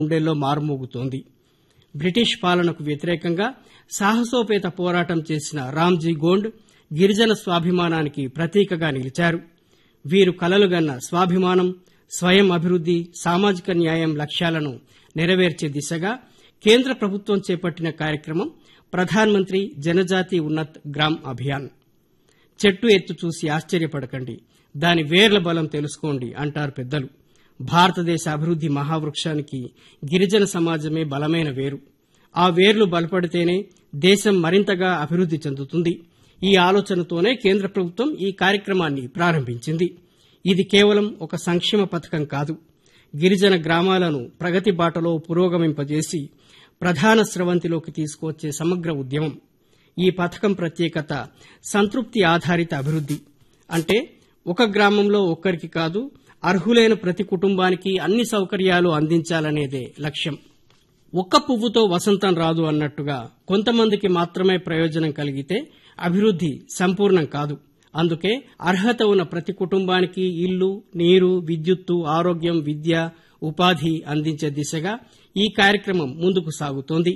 గుండెల్లో మారుమోగుతోంది. బ్రిటిష్ పాలనకు వ్యతిరేకంగా సాహసోపేత పోరాటం చేసిన రామ్జీ గోండ్ గిరిజన స్వాభిమానానికి ప్రతీకగా నిలిచారు. వీరు కలలుగన్న స్వాభిమానం, స్వయం అభివృద్ది, సామాజిక న్యాయం లక్ష్యాలను నెరవేర్చే దిశగా కేంద్ర ప్రభుత్వం చేపట్టిన కార్యక్రమం ప్రధాన్ మంత్రి జనజాతి ఉన్నత్ గ్రామ్ అభియాన్. చెట్టు ఎత్తు చూసి ఆశ్చర్యపడకండి, దాని వేర్ల బలం తెలుసుకోండి అంటారు పెద్దలు. భారతదేశ అభివృద్ది మహావృక్షానికి గిరిజన సమాజమే బలమైన వేరు. ఆ వేర్లు బలపడితేనే దేశం మరింతగా అభివృద్ది చెందుతుంది. ఈ ఆలోచనతోనే కేంద్ర ప్రభుత్వం ఈ కార్యక్రమాన్ని ప్రారంభించింది. ఇది కేవలం ఒక సంక్షేమ పథకం కాదు, గిరిజన గ్రామాలను ప్రగతి బాటలో పురోగమింపజేసి ప్రధాన స్రవంతిలోకి తీసుకువచ్చే సమగ్ర ఉద్యమం. ఈ పథకం ప్రత్యేకత సంతృప్తి ఆధారిత అభివృద్ది. అంటే ఒక గ్రామంలో ఒక్కరికి కాదు, అర్హులైన ప్రతి కుటుంబానికి అన్ని సౌకర్యాలు అందించాలనేదే లక్ష్యం. ఒక్క పువ్వుతో వసంతం రాదు అన్నట్టుగా కొంతమందికి మాత్రమే ప్రయోజనం కలిగితే అభివృద్ది సంపూర్ణం కాదు. అందుకే అర్హత ఉన్న ప్రతి కుటుంబానికి ఇల్లు, నీరు, విద్యుత్తు, ఆరోగ్యం, విద్య, ఉపాధి అందించే దిశగా ఈ కార్యక్రమం ముందుకు సాగుతోంది.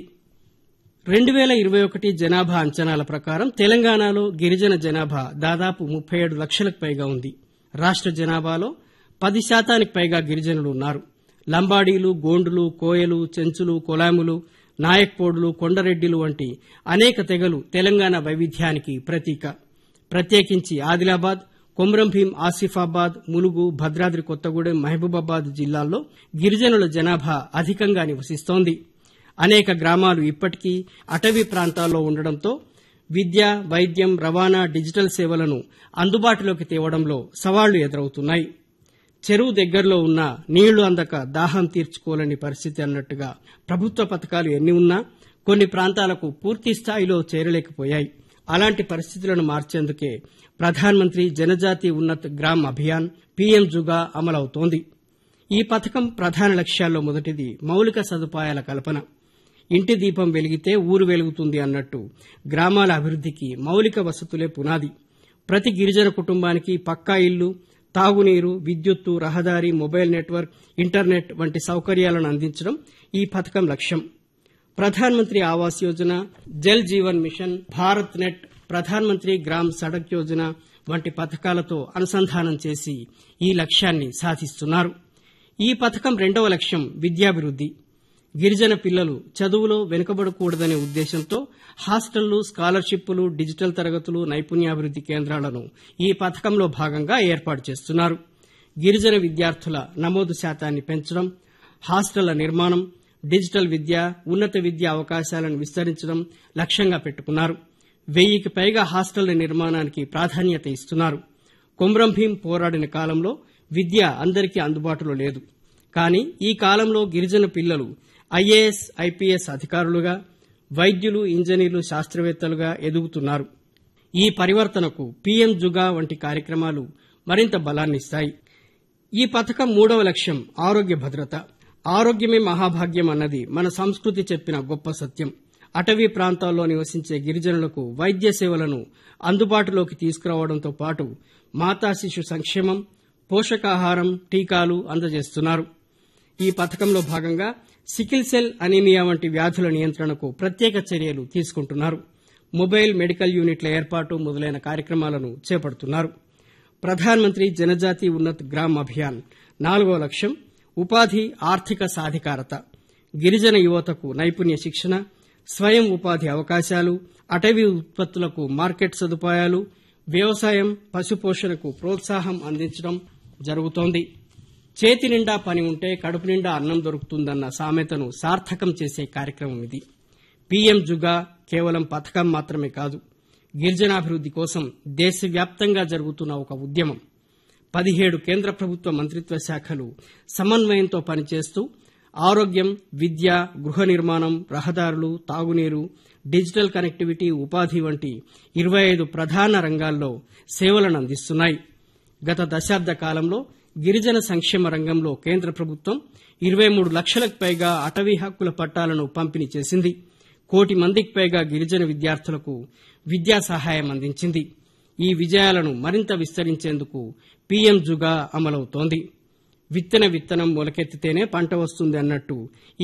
2021 జనాభా అంచనాల ప్రకారం తెలంగాణలో గిరిజన జనాభా దాదాపు 37 లక్షలకు పైగా ఉంది. రాష్ట జనాభాలో 10% పైగా గిరిజనులు ఉన్నారు. లంబాడీలు, గోండులు, కోయలు, చెంచులు, కొలాములు, నాయక్పోడులు, కొండరెడ్డిలు వంటి అనేక తెగలు తెలంగాణ వైవిధ్యానికి ప్రతీక. ప్రత్యేకించి ఆదిలాబాద్, కొమ్రంభీం, ఆసిఫాబాద్, ములుగు, భద్రాద్రి కొత్తగూడెం, మహబూబాబాద్ జిల్లాల్లో గిరిజనుల జనాభా అధికంగా నివసిస్తోంది. అనేక గ్రామాలు ఇప్పటికీ అటవీ ప్రాంతాల్లో ఉండడంతో విద్య, వైద్యం, రవాణా, డిజిటల్ సేవలను అందుబాటులోకి తేవడంలో సవాళ్లు ఎదురవుతున్నాయి. చెరువు దగ్గరలో ఉన్నా నీళ్లు అందక దాహం తీర్చుకోలేని పరిస్థితి అన్నట్టుగా ప్రభుత్వ పథకాలు ఎన్ని ఉన్నా కొన్ని ప్రాంతాలకు పూర్తి స్థాయిలో చేరలేకపోయాయి. అలాంటి పరిస్థితులను మార్చేందుకే ప్రధాన్ మంత్రి జనజాతి ఉన్నత్ గ్రామ్ అభియాన్ పీఎం జుగా అమలవుతోంది. ఈ పథకం ప్రధాన లక్ష్యాల్లో మొదటిది మౌలిక సదుపాయాల కల్పన. ఇంటి దీపం వెలిగితే ఊరు వెలుగుతుంది అన్నట్టు గ్రామాల అభివృద్దికి మౌలిక వసతులే పునాది. ప్రతి గిరిజన కుటుంబానికి పక్కా ఇల్లు, తాగునీరు, విద్యుత్తు, రహదారి, మొబైల్ నెట్వర్క్, ఇంటర్నెట్ వంటి సౌకర్యాలను అందించడం ఈ పథకం లక్ష్యం. Pradhan Mantri Awas Yojana, Jal Jeevan machine, Bharat net, Pradhan Mantri gram Sadak Yojana వంటి పథకాలతో అనుసంధానం చేసి ఈ లక్ష్యాన్ని సాధిస్తున్నారు. ఈ పథకం రెండవ లక్ష్యం విద్యాభివృద్ది. గిరిజన పిల్లలు చదువులో వెనుకబడకూడదనే ఉద్దేశంతో హాస్టళ్లు, స్కాలర్షిప్లు, డిజిటల్ తరగతులు, నైపుణ్యాభివృద్ది కేంద్రాలను ఈ పథకంలో భాగంగా ఏర్పాటు చేస్తున్నారు. గిరిజన విద్యార్థుల నమోదు శాతాన్ని పెంచడం, హాస్టళ్ల నిర్మాణం, డిజిటల్ విద్య, ఉన్నత విద్యా అవకాశాలను విస్తరించడం లక్ష్యంగా పెట్టుకున్నారు. 1000కి పైగా హాస్టళ్ల నిర్మాణానికి ప్రాధాన్యత ఇస్తున్నారు. కొమ్రంభీం పోరాడిన కాలంలో విద్య అందరికీ అందుబాటులో లేదు. కానీ ఈ కాలంలో గిరిజన పిల్లలు ఐఏఎస్, ఐపీఎస్ అధికారులుగా, వైద్యులు, ఇంజనీర్లు, శాస్త్రవేత్తలుగా ఎదుగుతున్నారు. ఈ పరివర్తనకు పీఎం జుగా వంటి కార్యక్రమాలు మరింత బలాన్నిస్తాయి. ఈ పథకం మూడవ లక్ష్యం ఆరోగ్య భద్రత. ఆరోగ్యమే మహాభాగ్యం అన్నది మన సంస్కృతి చెప్పిన గొప్ప సత్యం. అటవీ ప్రాంతాల్లో నివసించే గిరిజనులకు వైద్య సేవలను అందుబాటులోకి తీసుకురావడంతో పాటు మాతా శిశు సంక్షేమం, పోషకాహారం, టీకాలు అందజేస్తున్నారు. ఈ పథకంలో భాగంగా సికిల్ సెల్, అనీమియా వంటి వ్యాధుల నియంత్రణకు ప్రత్యేక చర్యలు తీసుకుంటున్నారు. మొబైల్ మెడికల్ యూనిట్ల ఏర్పాటు మొదలైన కార్యక్రమాలను చేపడుతున్నారు. ప్రధాన్ మంత్రి జనజాతి ఉన్నత్ గ్రామ్ అభియాన్ నాలుగో లక్ష్యం ఉపాధి, ఆర్థిక సాధికారత. గిరిజన యువతకు నైపుణ్య శిక్షణ, స్వయం ఉపాధి అవకాశాలు, అటవీ ఉత్పత్తులకు మార్కెట్ సదుపాయాలు, వ్యవసాయం, పశుపోషణకు ప్రోత్సాహం అందించడం జరుగుతోంది. చేతి నిండా పని ఉంటే కడుపు నిండా అన్నం దొరుకుతుందన్న సామెతను సార్థకం చేసే కార్యక్రమం ఇది. పీఎం జుగా కేవలం పథకం మాత్రమే కాదు, గిరిజనాభివృద్ది కోసం దేశవ్యాప్తంగా జరుగుతున్న ఒక ఉద్యమం. 17 కేంద్ర ప్రభుత్వ మంత్రిత్వ శాఖలు సమన్వయంతో పనిచేస్తూ ఆరోగ్యం, విద్య, గృహ నిర్మాణం, రహదారులు, తాగునీరు, డిజిటల్ కనెక్టివిటీ, ఉపాధి వంటి 25 ప్రధాన రంగాల్లో సేవలను అందిస్తున్నాయి. గత దశాబ్ద కాలంలో గిరిజన సంక్షేమ రంగంలో కేంద్ర ప్రభుత్వం 23 లక్షలకు పైగా అటవీ హక్కుల పట్టాలను పంపిణీ చేసింది. 1 కోటి మందికి పైగా గిరిజన విద్యార్థులకు విద్యా సహాయం అందించింది. ఈ విజయాలను మరింత విస్తరించేందుకు పీఎం జుగా అమలవుతోంది. విత్తనం మొలకెత్తితేనే పంట వస్తుంది అన్నట్టు